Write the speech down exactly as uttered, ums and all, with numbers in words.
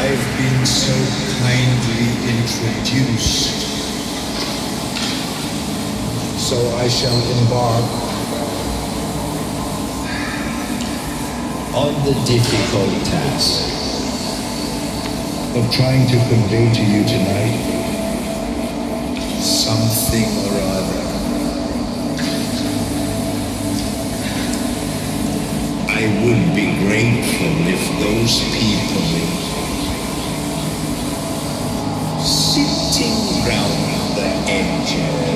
I've been so kindly introduced, so I shall embark on the difficult task of trying to convey to you tonight something or other. I would be grateful if those people